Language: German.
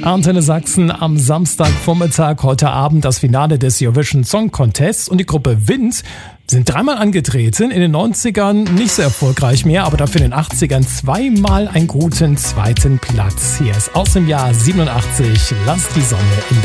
Antenne Sachsen am Samstagvormittag, heute Abend das Finale des Eurovision Song Contests und die Gruppe Wind sind dreimal angetreten, in den 90ern nicht so erfolgreich mehr, aber dafür in den 80ern zweimal einen guten zweiten Platz. Hier ist aus dem Jahr 87, Lass die Sonne in